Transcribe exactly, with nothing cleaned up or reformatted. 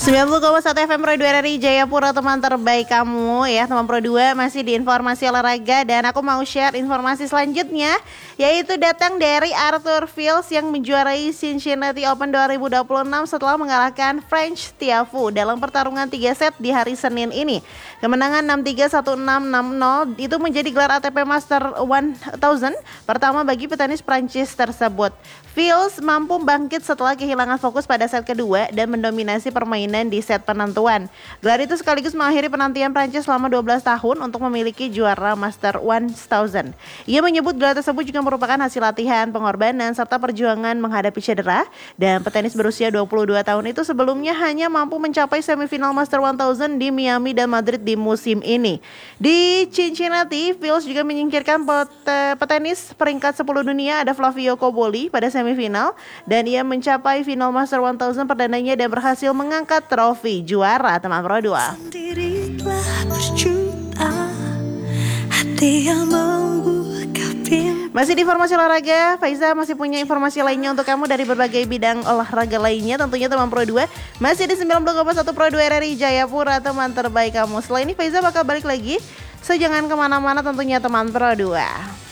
sembilan puluh koma satu F M Pro dua R I Jayapura, teman terbaik kamu ya. Teman Pro dua masih di informasi olahraga dan aku mau share informasi selanjutnya, yaitu datang dari Arthur Fils yang menjuarai Cincinnati Open dua ribu dua puluh enam setelah mengalahkan French Tiafoe dalam pertarungan tiga set di hari Senin ini. Kemenangan enam tiga, satu enam, enam nol itu menjadi gelar A T P Master seribu pertama bagi petenis Prancis tersebut. Fils mampu bangkit setelah kehilangan fokus pada set kedua dan mendominasi permainan di set penentuan. Gelar itu sekaligus mengakhiri penantian Prancis selama dua belas tahun untuk memiliki juara Master seribu. Ia menyebut gelar tersebut juga merupakan hasil latihan, pengorbanan, serta perjuangan menghadapi cedera. Dan petenis berusia dua puluh dua tahun itu sebelumnya hanya mampu mencapai semifinal Master seribu di Miami dan Madrid di musim ini. Di Cincinnati, Fils juga menyingkirkan pet- petenis peringkat sepuluh dunia ada Flavio Cobolli pada semifinal, dan ia mencapai final Master seribu perdananya dan berhasil mengangkat trofi juara, teman Pro dua. Masih di informasi olahraga, Faiza masih punya informasi lainnya untuk kamu dari berbagai bidang olahraga lainnya. Tentunya teman Pro dua masih di sembilan puluh koma satu Pro dua R R I Jayapura, teman terbaik kamu. Setelah ini Faiza bakal balik lagi, so jangan kemana-mana tentunya teman Pro dua.